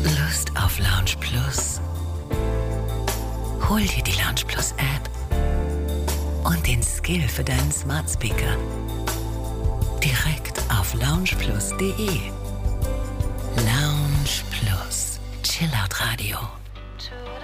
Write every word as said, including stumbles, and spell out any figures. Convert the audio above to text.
Lust auf Lounge Plus? Hol dir die Lounge Plus App und den Skill für deinen Smart Speaker direkt auf lounge plus punkt de. Lounge Plus, Chillout Radio.